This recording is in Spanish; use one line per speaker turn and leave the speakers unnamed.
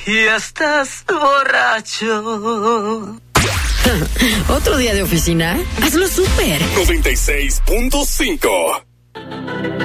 y estás borracho.
¿Otro día de oficina? Hazlo súper.
96.5